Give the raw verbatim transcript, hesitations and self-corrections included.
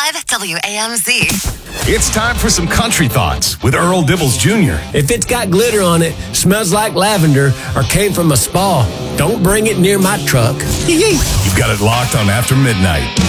five W A M Z. It's time for some country thoughts with Earl Dibbles Junior If it's got glitter on it, smells like lavender, or came from a spa, don't bring it near my truck. You've got it locked on After Midnight.